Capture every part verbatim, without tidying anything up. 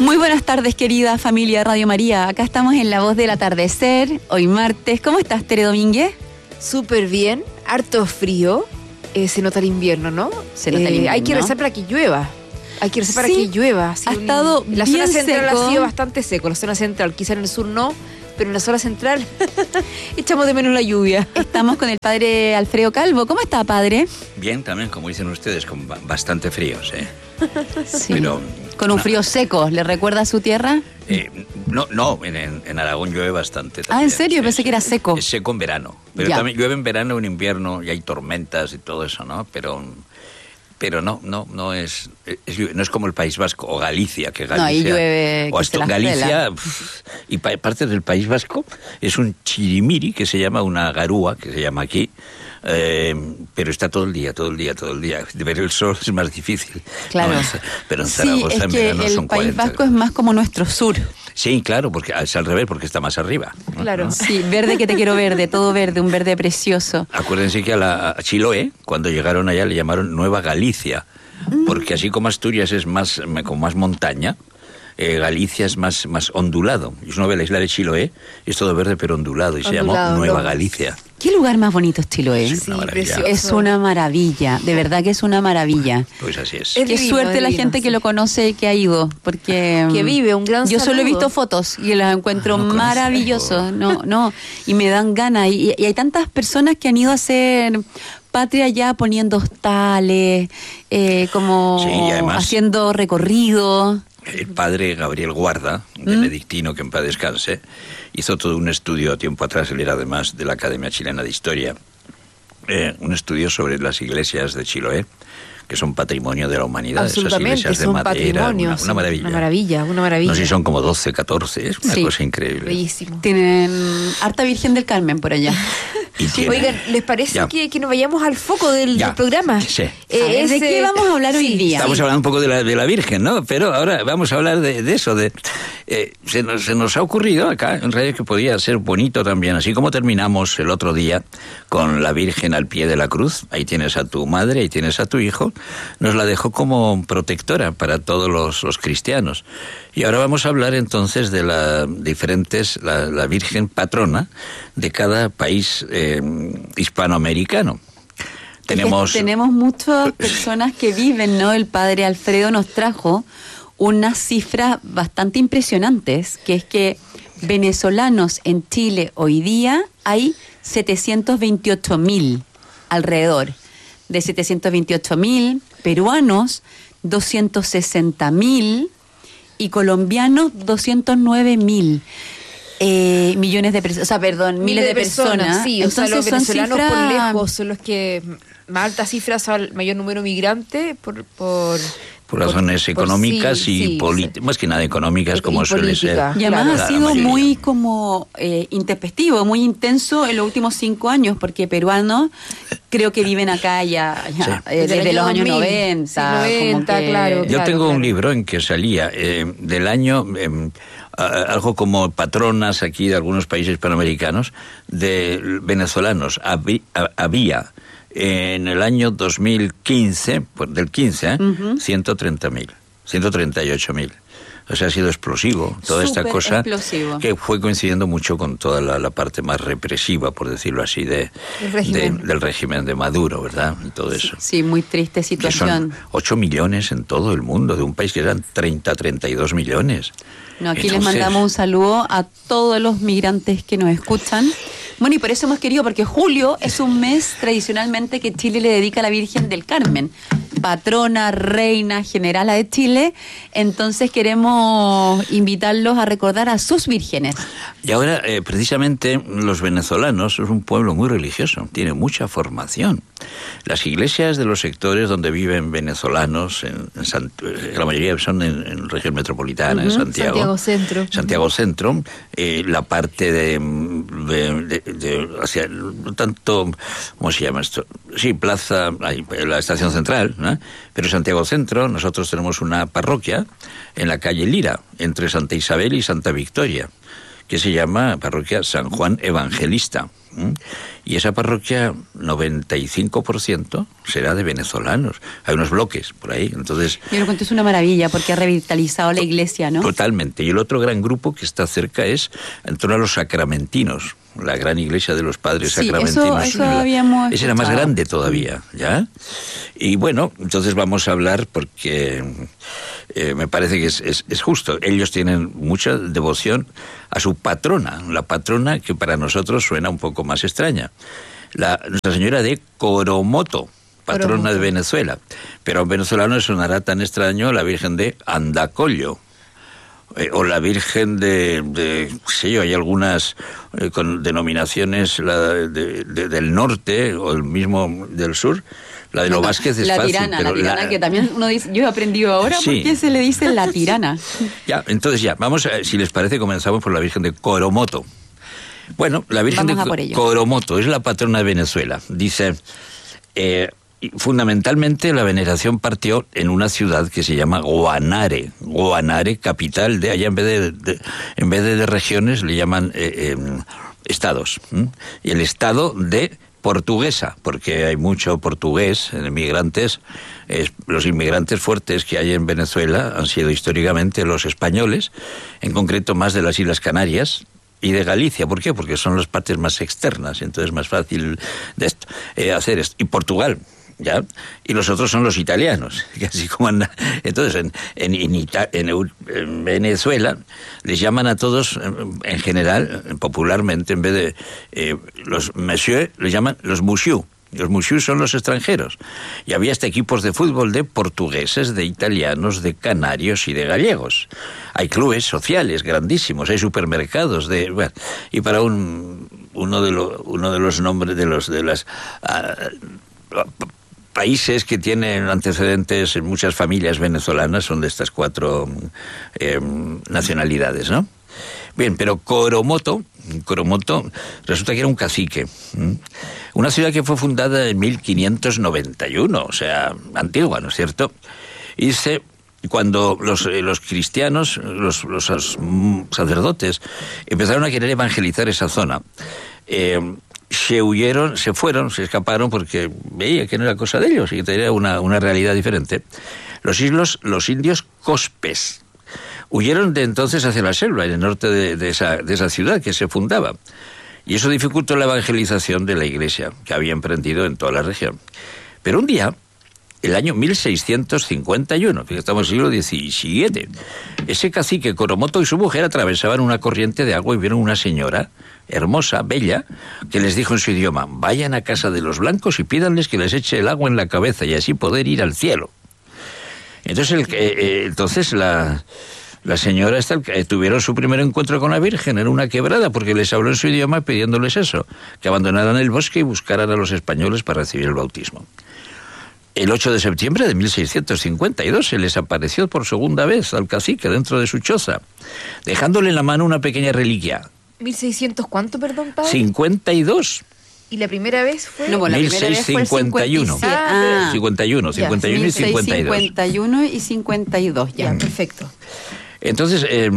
Muy buenas tardes, querida familia Radio María. Acá estamos en La Voz del Atardecer, hoy martes. ¿Cómo estás, Tere Domínguez? Súper bien, harto frío. Eh, se nota el invierno, ¿no? Se nota eh, el invierno. Hay que rezar para que llueva. Hay que rezar para Sí, que llueva. Ha, ha un... estado La bien zona central seco. ha sido bastante seco. La zona central, quizá en el sur no, pero en la zona central echamos de menos la lluvia. Estamos con el padre Alfredo Calvo. ¿Cómo está, padre? Bien, también, como dicen ustedes, con ba- bastante fríos, ¿eh? Sí. Pero, Con un no, frío seco. ¿Le recuerda a su tierra? eh, no, no, en, en- en Aragón llueve bastante Ah, también, ¿en serio? sí, Pensé sí. que era seco. Es seco en verano, pero Ya. también llueve en verano, en invierno, y hay tormentas y todo eso, ¿no? Pero... Pero no, no, no es, es no es como el País Vasco o Galicia, que Galicia... No, ahí llueve o que hasta se las Galicia, pela. pf, y pa- parte del País Vasco es un chirimiri, que se llama una garúa, que se llama aquí, eh, pero está todo el día, todo el día, todo el día. De ver el sol es más difícil. Claro. No, en- pero en Sí, Zaragoza es en que verano el son País cuarenta Vasco es más como nuestro sur. Sí, claro, porque es al revés, porque está más arriba, ¿no? Claro. ¿No? Sí, verde que te quiero verde, todo verde, un verde precioso. Acuérdense que a, la, a Chiloé, cuando llegaron allá, le llamaron Nueva Galicia, porque así como Asturias es más, con más montaña, eh, Galicia es más, más ondulado. Y si uno ve la isla de Chiloé, es todo verde pero ondulado, y se llamó Ondulado, Nueva no. Galicia. ¿Qué lugar más bonito es Chiloé? Sí, Sí, una maravilla. precioso. Es una maravilla, de verdad que es una maravilla. Pues así es. Es Qué divino, suerte es la divino, gente sí. que lo conoce y que ha ido, porque Que mm, vive, un gran yo solo he saludo. visto fotos y las encuentro Ah, no conozco. maravillosos, no, no, y me dan ganas y, y hay tantas personas que han ido a hacer patria ya poniendo hostales, eh, como Sí, y además- haciendo recorrido. El padre Gabriel Guarda, ¿Mm? benedictino, que en paz descanse, hizo todo un estudio a tiempo atrás, él era además de la Academia Chilena de Historia, eh, un estudio sobre las iglesias de Chiloé, que son patrimonio de la humanidad, esas Absolutamente, iglesias de son madera, patrimonio. una, son una maravilla. Una maravilla, una maravilla. No sé si son como doce, catorce, es una Sí. cosa increíble. Bellísimo. Tienen harta Virgen del Carmen por allá. Y tiene- Oigan, ¿les parece Ya. que, que nos vayamos al foco del, Ya. del programa? Sí. A ver, ¿de ese- qué vamos a hablar hoy sí, día? Estamos hablando un poco de la, de la Virgen, ¿no? Pero ahora vamos a hablar de, de eso, de eh, se, nos, se nos ha ocurrido acá, en realidad, que podía ser bonito también, así como terminamos el otro día con la Virgen al pie de la cruz, ahí tienes a tu madre, ahí tienes a tu hijo, nos la dejó como protectora para todos los, los cristianos. Y ahora vamos a hablar entonces de la diferentes, la, la Virgen patrona de cada país eh, hispanoamericano. Es que Tenemos... tenemos muchas personas que viven, ¿no? El padre Alfredo nos trajo unas cifras bastante impresionantes, que es que venezolanos en Chile hoy día hay setecientos veintiocho mil alrededor. De setecientos veintiocho mil, peruanos doscientos sesenta mil y colombianos doscientos nueve mil. Eh, millones de personas, o sea, perdón, miles, Miles de personas. Sí, o sea, los son venezolanos por cifras- lejos son los que más altas cifras al mayor número migrante por... por Por razones económicas sí, y sí, políticas, sí. más que nada económicas, Y como suele ser. política. Y además Claro. ha La sido mayoría. muy como eh, intempestivo, muy intenso en los últimos cinco años, porque peruanos creo que viven acá ya, ya, Sí. eh, Desde el desde año los años dos mil, noventa. sí, noventa, como que- claro. Yo tengo claro. un libro en que salía eh, del año, eh, a- algo como patronas aquí de algunos países hispanoamericanos, de venezolanos. Habí- a- había en el año dos mil quince, pues, del quince, ¿eh? Ujú. ciento treinta mil, ciento treinta y ocho mil. O sea, ha sido explosivo toda esta Súper cosa explosivo. que fue coincidiendo mucho con toda la, la parte más represiva, por decirlo así, de, El régimen. de- del régimen de Maduro, ¿verdad? Y todo eso. Sí, muy triste Que situación. son ocho millones en todo el mundo, de un país que eran treinta, treinta y dos millones. No, aquí les Entonces, mandamos un saludo a todos los migrantes que nos escuchan. Bueno, y por eso hemos querido, porque julio es un mes tradicionalmente que Chile le dedica a la Virgen del Carmen, patrona, reina, generala de Chile. Entonces queremos invitarlos a recordar a sus vírgenes. Y ahora, eh, precisamente, los venezolanos es un pueblo muy religioso, tiene mucha formación. Las iglesias de los sectores donde viven venezolanos, en, en Sant- eh, la mayoría son en, en región metropolitana, en Ujú, Santiago. Santiago Centro. Santiago Centro, eh, la parte de, de, de- de- hacia, no tanto, ¿cómo se llama esto? Sí, plaza, ahí, la estación central, ¿no? Pero Santiago Centro, nosotros tenemos una parroquia en la calle Lira, entre Santa Isabel y Santa Victoria, que se llama Parroquia San Juan Evangelista. ¿Mm? Y esa parroquia, noventa y cinco por ciento será de venezolanos. Hay unos bloques por ahí, entonces... Yo lo cuento, es una maravilla porque ha revitalizado la iglesia, ¿no? Totalmente. Y el otro gran grupo que está cerca es en torno a los sacramentinos, la gran iglesia de los padres sí, sacramentinos. Eso, eso habíamos Esa era más grande todavía, ¿ya? Y bueno, entonces vamos a hablar porque eh, me parece que es, es, es justo. Ellos tienen mucha devoción a su patrona, la patrona que para nosotros suena un poco más extraña. La Nuestra Señora de Coromoto, patrona Coromoto. de Venezuela. Pero a un venezolano sonará tan extraño la Virgen de Andacollo. Eh, o la Virgen de, de, sé yo, hay algunas eh, con denominaciones la de, de, del norte o el mismo del sur. La de los Vázquez es la fácil. Tirana, pero la tirana la... que también uno dice, yo he aprendido ahora sí. porque se le dice la tirana. Ya, entonces ya, vamos a, si les parece, comenzamos por la Virgen de Coromoto. Bueno, la Virgen Vamos de Coromoto es la patrona de Venezuela. Dice, eh, fundamentalmente la veneración partió en una ciudad que se llama Guanare. Guanare, capital de allá, en vez de, de en vez de, de regiones le llaman eh, eh, estados. ¿Mm? Y el estado de Portuguesa, porque hay mucho portugués, inmigrantes. Eh, los inmigrantes fuertes que hay en Venezuela han sido históricamente los españoles, en concreto más de las Islas Canarias y de Galicia. ¿Por qué? Porque son las partes más externas, entonces es más fácil de esto, eh, hacer esto. Y Portugal, ¿ya? Y los otros son los italianos, que así como anda. Entonces, en, en, en, Ita- en, en Venezuela les llaman a todos, en general, popularmente, en vez de eh, los monsieur, les llaman los monsieur. Los monsieur son los extranjeros. Y había hasta equipos de fútbol de portugueses, de italianos, de canarios y de gallegos. Hay clubes sociales grandísimos, hay supermercados de... Bueno, y para un uno de, lo, uno de los nombres de los de las... Uh, países que tienen antecedentes en muchas familias venezolanas son de estas cuatro eh, nacionalidades, ¿no? Bien, pero Coromoto, Coromoto resulta que era un cacique. ¿Mm? Una ciudad que fue fundada en mil quinientos noventa y uno, o sea, antigua, ¿no es cierto? Y se... Cuando los, eh, los cristianos, los, los sacerdotes, empezaron a querer evangelizar esa zona, eh, se huyeron, se fueron, se escaparon porque veía que no era cosa de ellos y que tenía una, una realidad diferente. Los, islos, los indios Cospes huyeron de entonces hacia la selva, en el norte de, de, esa, de esa ciudad que se fundaba. Y eso dificultó la evangelización de la iglesia que había emprendido en toda la región. Pero un día, el año mil seiscientos cincuenta y uno, que estamos en el siglo diecisiete, ese cacique Coromoto y su mujer atravesaban una corriente de agua y vieron una señora hermosa, bella, que les dijo en su idioma: vayan a casa de los blancos y pídanles que les eche el agua en la cabeza y así poder ir al cielo. Entonces, el, eh, eh, entonces la, la señora esta, eh, tuvieron su primer encuentro con la Virgen en una quebrada porque les habló en su idioma pidiéndoles eso, que abandonaran el bosque y buscaran a los españoles para recibir el bautismo. El ocho de septiembre de mil seiscientos cincuenta y dos se les apareció por segunda vez al cacique dentro de su choza, dejándole en la mano una pequeña reliquia. ¿mil seiscientos cuánto, perdón, padre? cincuenta y dos. ¿Y la primera vez fue? No, bueno, la primera vez fue el cincuenta y uno. Ah, cincuenta y uno, cincuenta y uno y cincuenta y dos. cincuenta y uno y cincuenta y dos, ya. Ya, perfecto. Entonces, eh,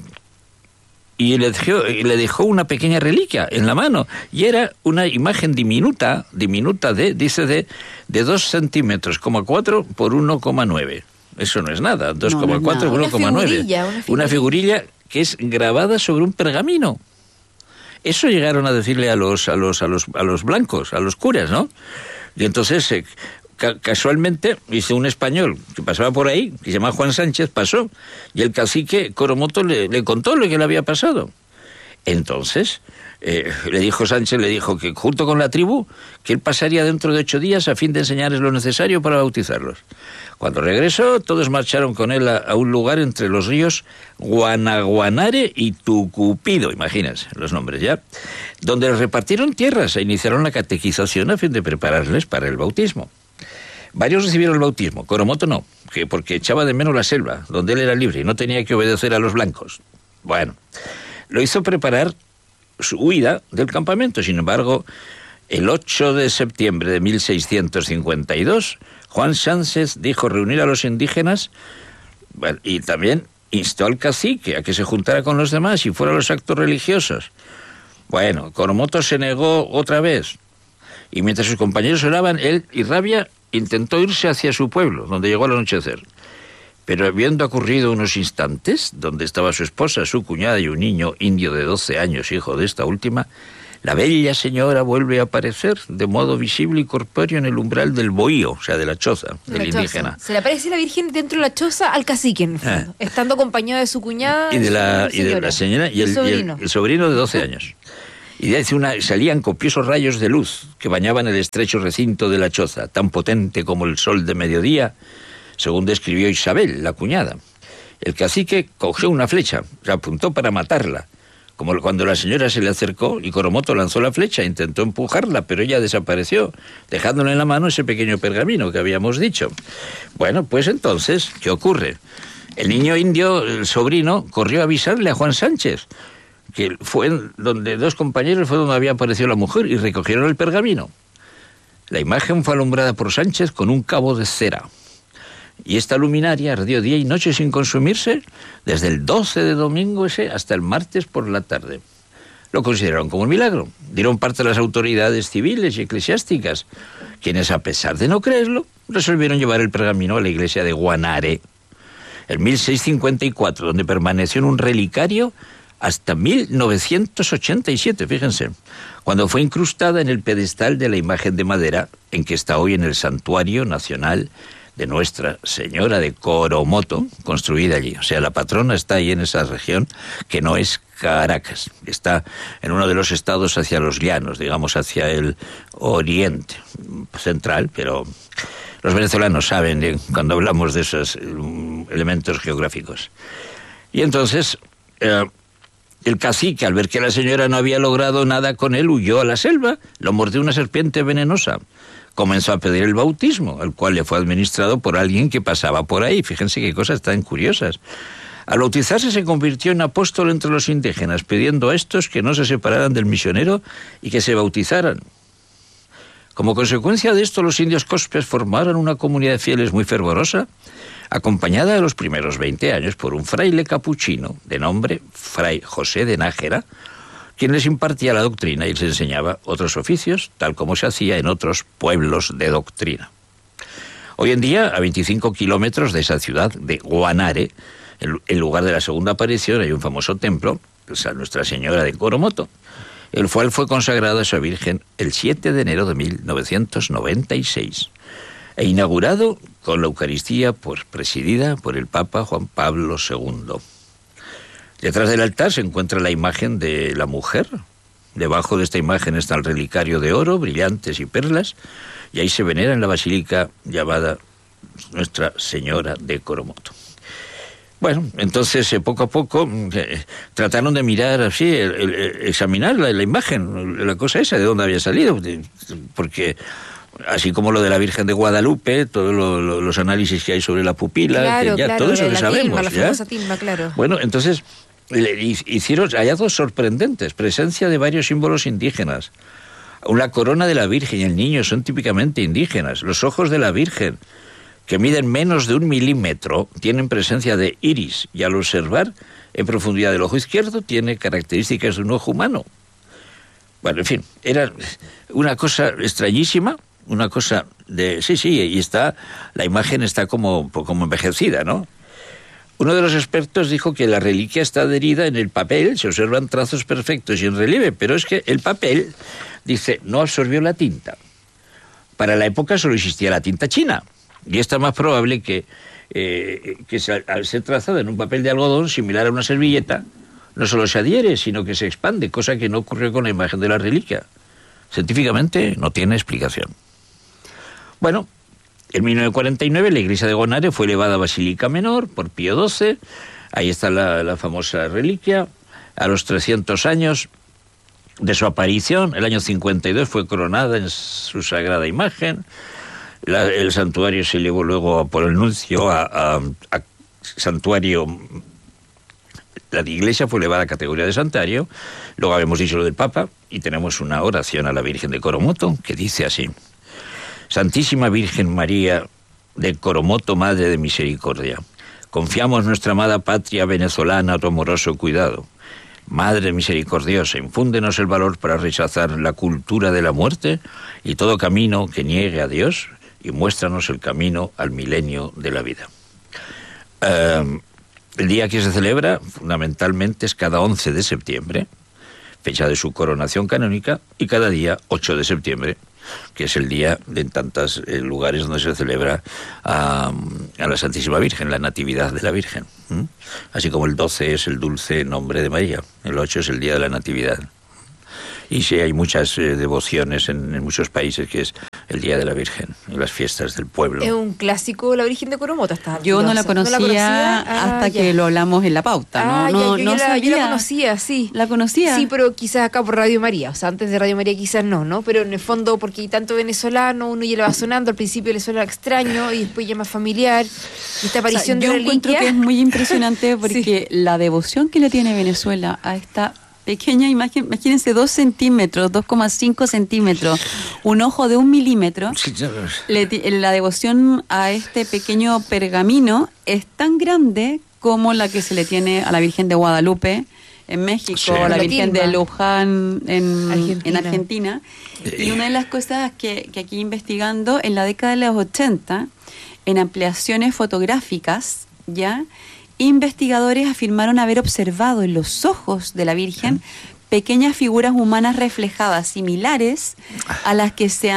y le dejó, le dejó una pequeña reliquia en la mano, y era una imagen diminuta, diminuta de, dice, de, de dos centímetros, coma cuatro por uno coma nueve. Eso no es nada, dos coma cuatro por uno coma nueve. Una figurilla, una figurilla. Una figurilla que es grabada sobre un pergamino. Eso llegaron a decirle a los, a los, a los, a los blancos, a los curas, ¿no? Y entonces, eh, ca- casualmente, dice un español que pasaba por ahí, que se llama Juan Sánchez, pasó, y el cacique Coromoto le, le contó lo que le había pasado. Entonces, eh, le dijo Sánchez, le dijo que junto con la tribu, que él pasaría dentro de ocho días a fin de enseñarles lo necesario para bautizarlos. Cuando regresó, todos marcharon con él a, a un lugar entre los ríos Guanaguanare y Tucupido, imagínense los nombres ya, donde les repartieron tierras e iniciaron la catequización a fin de prepararles para el bautismo. Varios recibieron el bautismo, Coromoto no, que porque echaba de menos la selva, donde él era libre y no tenía que obedecer a los blancos. Bueno, lo hizo preparar su huida del campamento. Sin embargo, el ocho de septiembre de mil seiscientos cincuenta y dos, Juan Sánchez dijo reunir a los indígenas, bueno, y también instó al cacique a que se juntara con los demás y fuera a los actos religiosos. Bueno, Coromoto se negó otra vez, y mientras sus compañeros oraban, él, irrabia, intentó irse hacia su pueblo, donde llegó al anochecer. Pero habiendo ocurrido unos instantes, donde estaba su esposa, su cuñada y un niño indio de doce años, hijo de esta última, la bella señora vuelve a aparecer de modo visible y corpóreo en el umbral del bohío, o sea, de la choza, De del la indígena. choza. Se le aparece la Virgen dentro de la choza al cacique, en el fondo, Ah. estando acompañado de su cuñada Y de la, su y de señora. la señora y el, y el- sobrino. el sobrino de doce años. Y de ahí una, salían copiosos rayos de luz que bañaban el estrecho recinto de la choza, tan potente como el sol de mediodía, según describió Isabel, la cuñada. El cacique cogió una flecha, la apuntó para matarla, como cuando la señora se le acercó y Coromoto lanzó la flecha, intentó empujarla, pero ella desapareció, dejándole en la mano ese pequeño pergamino que habíamos dicho. Bueno, pues entonces, ¿qué ocurre? El niño indio, el sobrino, corrió a avisarle a Juan Sánchez, que fue donde dos compañeros fue donde había aparecido la mujer, y recogieron el pergamino. La imagen fue alumbrada por Sánchez con un cabo de cera. Y esta luminaria ardió día y noche sin consumirse desde el doce de domingo ese hasta el martes por la tarde. Lo consideraron como un milagro. Dieron parte a las autoridades civiles y eclesiásticas, quienes, a pesar de no creerlo, resolvieron llevar el pergamino a la iglesia de Guanare en mil seiscientos cincuenta y cuatro, donde permaneció en un relicario hasta mil novecientos ochenta y siete, fíjense, cuando fue incrustada en el pedestal de la imagen de madera en que está hoy en el Santuario Nacional de Nuestra Señora de Coromoto, construida allí. O sea, la patrona está ahí en esa región, que no es Caracas, está en uno de los estados hacia los llanos, digamos hacia el oriente central, pero los venezolanos saben eh, cuando hablamos de esos eh, elementos geográficos. Y entonces eh, el cacique, al ver que la señora no había logrado nada con él, huyó a la selva, lo mordió una serpiente venenosa. Comenzó a pedir el bautismo, el cual le fue administrado por alguien que pasaba por ahí. Fíjense qué cosas tan curiosas. Al bautizarse se convirtió en apóstol entre los indígenas, pidiendo a estos que no se separaran del misionero y que se bautizaran. Como consecuencia de esto, los indios cospes formaron una comunidad de fieles muy fervorosa, acompañada de los primeros veinte años por un fraile capuchino de nombre Fray José de Nájera, quien les impartía la doctrina y les enseñaba otros oficios, tal como se hacía en otros pueblos de doctrina. Hoy en día, a veinticinco kilómetros de esa ciudad de Guanare, en lugar de la segunda aparición, hay un famoso templo, Nuestra Señora de Coromoto, el cual fue consagrado a su Virgen el siete de enero de mil novecientos noventa y seis, e inaugurado con la Eucaristía por, presidida por el Papa Juan Pablo segundo. Detrás del altar se encuentra la imagen de la mujer. Debajo de esta imagen está el relicario de oro, brillantes y perlas, y ahí se venera en la basílica llamada Nuestra Señora de Coromoto. Bueno, entonces eh, poco a poco eh, trataron de mirar así, el, el, el, examinar la, la imagen, la cosa esa, de dónde había salido, de, porque así como lo de la Virgen de Guadalupe, todos lo, lo, los análisis que hay sobre la pupila, Claro, que ya claro, todo eso la lo sabemos. tilma, la ¿ya? famosa tilma, claro. Bueno, entonces le hicieron hallazgos sorprendentes, presencia de varios símbolos indígenas. La corona de la Virgen y el niño son típicamente indígenas. Los ojos de la Virgen, que miden menos de un milímetro, tienen presencia de iris, y al observar en profundidad del ojo izquierdo tiene características de un ojo humano. Bueno, en fin, era una cosa extrañísima, una cosa de... Sí, sí, y está, la imagen está como, como envejecida, ¿no? Uno de los expertos dijo que la reliquia está adherida en el papel, se observan trazos perfectos y en relieve, pero es que el papel, dice, no absorbió la tinta. Para la época solo existía la tinta china, y está más probable que, eh, que se, al ser trazada en un papel de algodón similar a una servilleta, no solo se adhiere, sino que se expande, cosa que no ocurrió con la imagen de la reliquia. Científicamente no tiene explicación. Bueno, en mil novecientos cuarenta y nueve la iglesia de Guanare fue elevada a Basílica Menor por Pío doce, ahí está la, la famosa reliquia. A los trescientos años de su aparición, el año cincuenta y dos, fue coronada en su sagrada imagen. La, el santuario se elevó luego por el nuncio a, a, a santuario. La iglesia fue elevada a categoría de santuario. Luego habíamos dicho lo del Papa y tenemos una oración a la Virgen de Coromoto que dice así: Santísima Virgen María de Coromoto, Madre de Misericordia, Confiamos nuestra amada patria venezolana a tu amoroso cuidado. Madre misericordiosa, infúndenos el valor para rechazar la cultura de la muerte y todo camino que niegue a Dios, y muéstranos el camino al milenio de la vida. Uh, el día que se celebra, fundamentalmente, es cada once de septiembre, fecha de su coronación canónica, y cada día ocho de septiembre, que es el día de en tantos eh, lugares donde se celebra a, a la Santísima Virgen, la Natividad de la Virgen. ¿Mm? Así como el doce es el dulce nombre de María, el ocho es el día de la Natividad. Y sí, hay muchas eh, devociones en, en muchos países, que es el Día de la Virgen, en las fiestas del pueblo. Es un clásico, la Virgen de Coromoto. Está yo no la conocía, ¿No la conocía? Ah, hasta ya. que lo hablamos en la pauta. Ah, no, no, ya, yo, no yo, la, sabía. yo la conocía, sí. ¿La conocía? Sí, pero quizás acá por Radio María. O sea, antes de Radio María quizás no, ¿no? Pero en el fondo, porque hay tanto venezolano, uno ya le va sonando, al principio le suena extraño y después ya más familiar. Y esta aparición O sea, de yo encuentro reliquia. que es muy impresionante porque sí. La devoción que le tiene Venezuela a esta pequeña imagen, imagínense, dos centímetros, dos coma cinco centímetros, un ojo de un milímetro. Le, la devoción a este pequeño pergamino es tan grande como la que se le tiene a la Virgen de Guadalupe en México, sí. A la Virgen de Luján en Argentina. en Argentina. Y una de las cosas que, que aquí investigando, en la década de los ochenta, en ampliaciones fotográficas, ya, investigadores afirmaron haber observado en los ojos de la Virgen pequeñas figuras humanas reflejadas, similares a las que se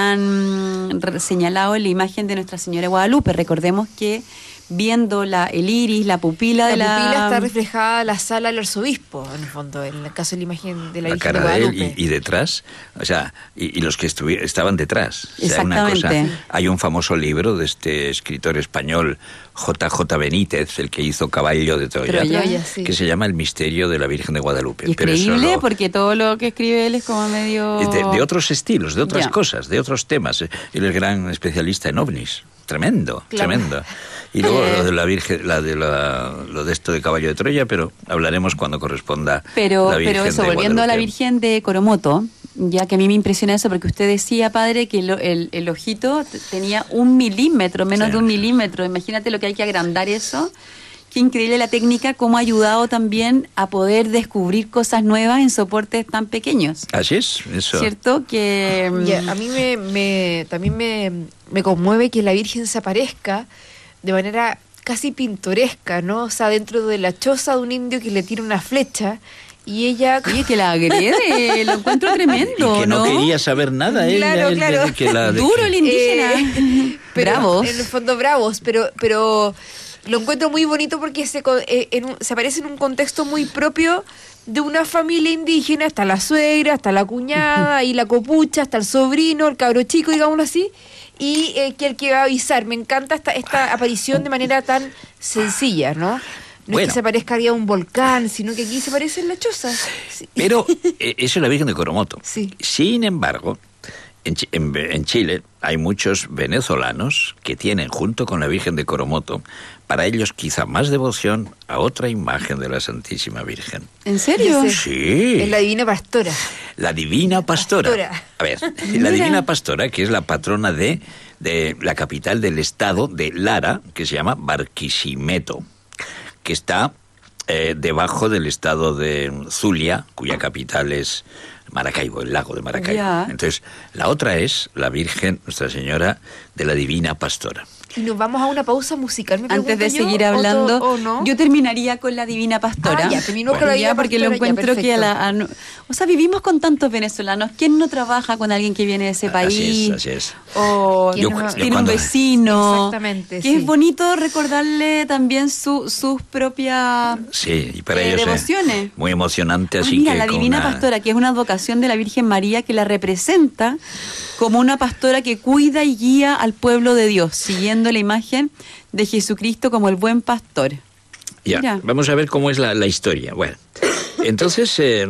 han señalado en la imagen de Nuestra Señora de Guadalupe. Recordemos que viendo la, el iris, la pupila la de la... La pupila está reflejada en la sala del arzobispo, en el fondo, en el caso de la imagen de la, la Virgen de Guadalupe. De él y, y detrás, o sea, y, y los que estaban detrás. O sea, exactamente. Una cosa, hay un famoso libro de este escritor español, J J Benítez, el que hizo Caballo de Troya, Troya sí. que se llama El misterio de la Virgen de Guadalupe. Y es Pero creíble lo, porque todo lo que escribe él es como medio... De, de otros estilos, de otras ya. cosas, de otros temas. Él es gran especialista en ovnis. Tremendo, claro. tremendo. Y luego eh, lo de la Virgen, la de la, lo de esto de Caballo de Troya, pero hablaremos cuando corresponda. Pero, la Virgen pero eso, de volviendo Guadalupe. a la Virgen de Coromoto, ya que a mí me impresiona eso, porque usted decía, padre, que lo, el, el ojito t- tenía un milímetro, menos sí. de un milímetro. Imagínate lo que hay que agrandar eso. Qué increíble la técnica, cómo ha ayudado también a poder descubrir cosas nuevas en soportes tan pequeños. Así es, eso. ¿Cierto? Que yeah, a mí me, me también me, me conmueve que la Virgen se aparezca de manera casi pintoresca, ¿no? O sea, dentro de la choza de un indio que le tira una flecha y ella... Oye, que la agrede, lo encuentro tremendo, y que no, ¿no? quería saber nada. Claro, él, claro. él, que la, Duro el indígena. Eh, pero, bravos. En el fondo bravos, pero... pero lo encuentro muy bonito porque se, eh, en un, se aparece en un contexto muy propio de una familia indígena, hasta la suegra, hasta la cuñada, y la copucha, hasta el sobrino, el cabro chico, digámoslo así, y eh, que el que va a avisar. Me encanta esta, esta aparición de manera tan sencilla, ¿no? No bueno. es que se parezca a un volcán, sino que aquí se parece en la choza. Sí. Pero eh, eso es la Virgen de Coromoto. Sí. Sin embargo, en, en, en Chile hay muchos venezolanos que tienen, junto con la Virgen de Coromoto, para ellos quizá más devoción a otra imagen de la Santísima Virgen. ¿En serio? Sí. Es la Divina Pastora. La Divina Pastora. Pastora. A ver, la Divina Pastora, que es la patrona de, de la capital del estado de Lara, que se llama Barquisimeto, que está eh, debajo del estado de Zulia, cuya capital es Maracaibo, el lago de Maracaibo. Ya. Entonces, la otra es la Virgen, Nuestra Señora de la Divina Pastora. Y nos vamos a una pausa musical, me antes de yo, seguir o hablando, to, o no. yo terminaría con la Divina Pastora. Ah, ya, terminó bueno. con la Divina ya, porque Pastora, lo encuentro ya, que a la... A, o sea, vivimos con tantos venezolanos. ¿Quién no trabaja con alguien que viene de ese país? Así es, así es. O Yo- no, yo tiene cuando- un vecino. Exactamente, Que sí. es bonito recordarle también su, sus propias... Sí, y para Eh, ellos devociones. es muy emocionante, Ah, así mira, que la con Divina una- Pastora, que es una advocación de la Virgen María que la representa como una pastora que cuida y guía al pueblo de Dios, siguiendo la imagen de Jesucristo como el buen pastor. Ya, Mira. vamos a ver cómo es la, la historia. Bueno, entonces, eh,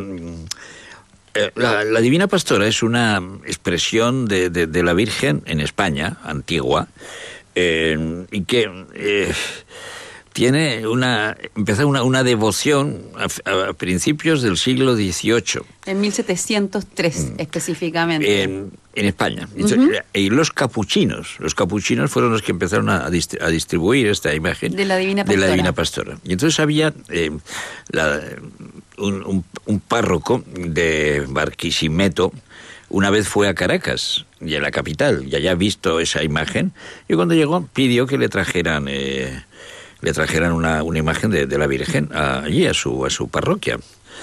eh, la, la Divina Pastora es una expresión de, de, de la Virgen en España, antigua, eh, y que eh, tiene una empezó una, una devoción a, a principios del siglo dieciocho. En mil setecientos tres, mm. específicamente. En, en España. Entonces, uh-huh. Y los capuchinos, los capuchinos fueron los que empezaron a, a distribuir esta imagen de la Divina Pastora. De la Divina Pastora. Y entonces había eh, la, un, un, un párroco de Barquisimeto. Una vez fue a Caracas, y a la capital, y allá visto esa imagen, y cuando llegó pidió que le trajeran eh, le trajeran una, una imagen de, de la Virgen a, allí, a su, a su parroquia.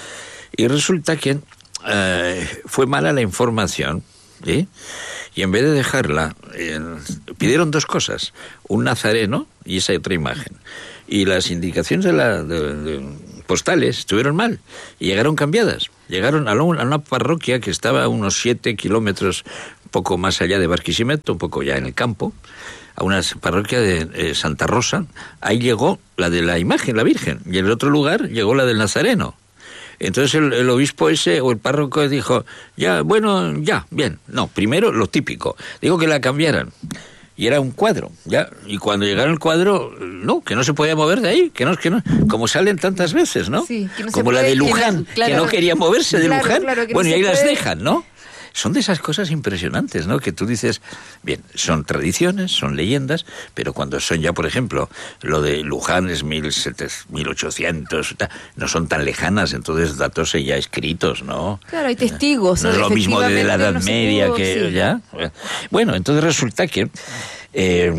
Y resulta que eh, fue mala la información, ¿sí? Y en vez de dejarla, eh, pidieron dos cosas, un nazareno y esa otra imagen. Y las indicaciones de la... De, de, postales estuvieron mal y llegaron cambiadas. Llegaron a una parroquia que estaba a unos siete kilómetros, poco más allá de Barquisimeto, un poco ya en el campo, a una parroquia de eh, Santa Rosa. Ahí llegó la de la imagen, la Virgen, y en el otro lugar llegó la del Nazareno. Entonces el, el obispo ese o el párroco dijo, ya, bueno, ya, bien. No, primero lo típico, digo que la cambiaran. Y era un cuadro, ya. Y cuando llegaron el cuadro, no, que no se podía mover de ahí, que no, que no, como salen tantas veces, ¿no? Sí, que no como se la puede, de Luján, que no, claro, que no quería moverse de claro, Luján. Claro, que bueno, no y ahí las puede. dejan, ¿no? Son de esas cosas impresionantes, ¿no? Que tú dices, bien, son tradiciones, son leyendas, pero cuando son ya, por ejemplo, lo de Luján es mil ochocientos, no son tan lejanas, entonces datos ya escritos, ¿no? Claro, hay testigos. No es lo mismo de la Edad no Media pudo, que sí. ya. Bueno, entonces resulta que eh,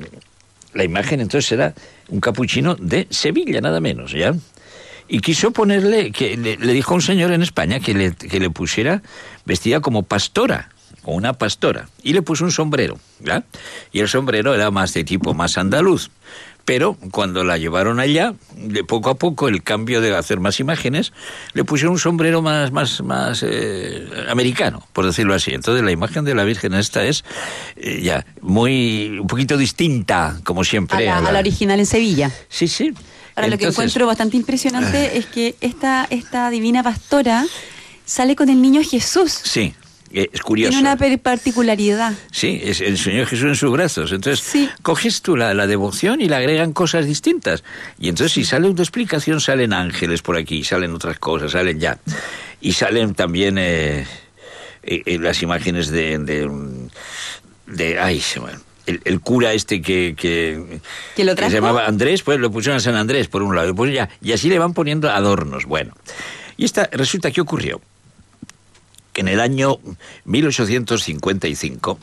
la imagen entonces era un capuchino de Sevilla, nada menos, ¿ya? Y quiso ponerle, que le, le dijo a un señor en España que le, que le pusiera vestida como pastora, o una pastora, y le puso un sombrero, ¿ya? Y el sombrero era más de tipo más andaluz. Pero cuando la llevaron allá, de poco a poco, el cambio de hacer más imágenes, le pusieron un sombrero más, más, más eh, americano, por decirlo así. Entonces la imagen de la Virgen esta es eh, ya muy, un poquito distinta, como siempre. A la, a la, a la original en Sevilla. Sí, sí. Ahora, Entonces, lo que encuentro bastante impresionante uh, es que esta, esta Divina Pastora sale con el niño Jesús. Sí. Es curioso. Tiene una particularidad. Sí, es el Señor Jesús en sus brazos. Entonces, sí. coges tú la, la devoción y le agregan cosas distintas. Y entonces, si sale una explicación, salen ángeles por aquí, salen otras cosas, salen ya. Y salen también eh, eh, las imágenes de... de, de ay, se me... El, el cura este que, que, ¿Que, lo trajo? que se llamaba Andrés, pues lo pusieron a San Andrés por un lado, pues ya, y así le van poniendo adornos. Bueno, y esta resulta que ocurrió que en el año mil ochocientos cincuenta y cinco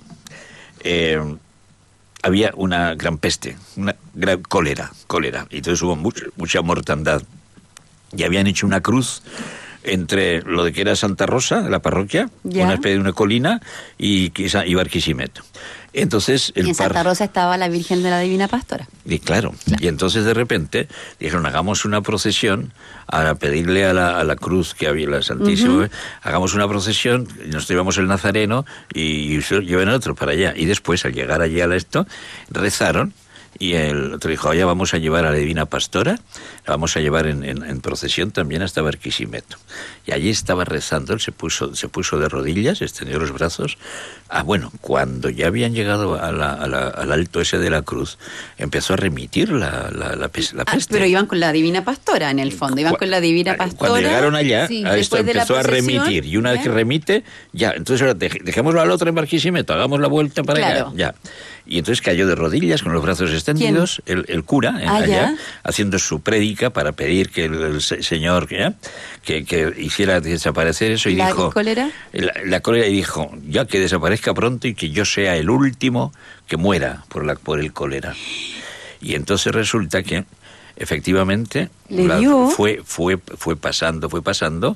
eh, había una gran peste, una gran cólera, cólera, y entonces hubo mucha, mucha mortandad. Y habían hecho una cruz entre lo de que era Santa Rosa, la parroquia, ¿ya? Una especie de una colina, y, y Barquisimeto. Entonces el y en Santa par... Rosa estaba la Virgen de la Divina Pastora. Y claro, claro, y entonces de repente dijeron, hagamos una procesión a pedirle a la, a la cruz que había, la Santísima, uh-huh. hagamos una procesión, nos llevamos el Nazareno y, y lleven el otro para allá. Y después, al llegar allí a esto, rezaron. Y el otro dijo, oye, vamos a llevar a la Divina Pastora, la vamos a llevar en, en, en procesión también hasta Barquisimeto. Y allí estaba rezando, él se puso, se puso de rodillas, extendió los brazos. Ah, bueno, cuando ya habían llegado a la, a la, al alto ese de la cruz, empezó a remitir la, la, la, peste. Ah, pero iban con la Divina Pastora, en el fondo, iban con la Divina Pastora. Cuando llegaron allá, sí, a esto empezó a remitir, y una vez que remite, ya, entonces ahora dejémoslo al otro en Barquisimeto, hagamos la vuelta para claro. allá, ya. Y entonces cayó de rodillas con los brazos extendidos, el, el cura ah, allá, ya. haciendo su prédica para pedir que el, el señor ¿ya? Que, que hiciera desaparecer eso, y ¿La dijo cólera? La, la cólera, y dijo, ya que desaparezca pronto y que yo sea el último que muera por la por el cólera. Y entonces resulta que efectivamente la, fue fue fue pasando fue pasando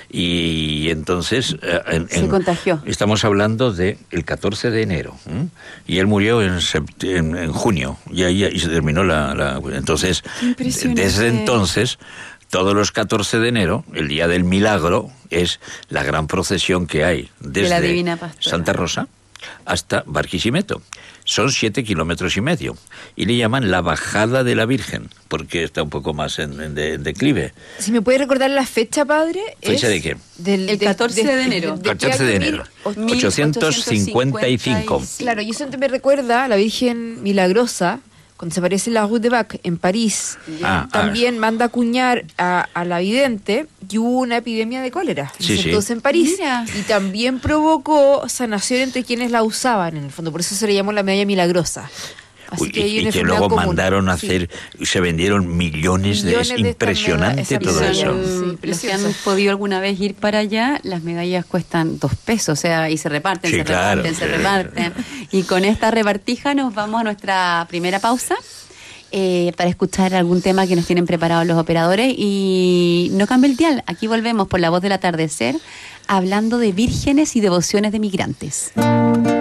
y entonces en, se en, contagió. Estamos hablando de el catorce de enero, ¿eh? Y él murió en, en, en junio y ahí y se terminó la, la entonces desde entonces todos los catorce de enero, el día del milagro, es la gran procesión que hay desde de la Divina Pastora. Santa Rosa hasta Barquisimeto. Son siete kilómetros y medio. Y le llaman la bajada de la Virgen, porque está un poco más en, en, de, en declive. Si me puede recordar la fecha, padre. ¿Fecha de qué? Del, el catorce de, de enero. De, de, catorce de enero. ochocientos cincuenta y cinco. Claro, y eso me recuerda a la Virgen Milagrosa, cuando se aparece la Rue de Bac en París, Ah, también manda acuñar a, a la vidente que hubo una epidemia de cólera. Sí, sí. Entonces en París. Mira. Y también provocó sanación entre quienes la usaban, en el fondo. Por eso se le llamó la medalla milagrosa. Así Uy, que hay y, una y que enfermedad luego común. mandaron a Sí. hacer, se vendieron millones, Millones de... de Es estas impresionante medallas, todo esas eso. medallas. Sí, Los que precioso. han podido alguna vez ir para allá, las medallas cuestan dos pesos, o sea, y se reparten, Sí, se claro, reparten, se sí. reparten. Y con esta repartija nos vamos a nuestra primera pausa eh, para escuchar algún tema que nos tienen preparados los operadores. Y no cambie el dial, aquí volvemos por La Voz del Atardecer, hablando de vírgenes y devociones de migrantes.